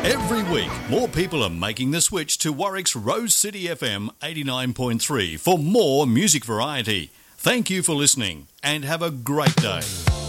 Every week, more people are making the switch to Warwick's Rose City FM 89.3 for more music variety. Thank you for listening and have a great day.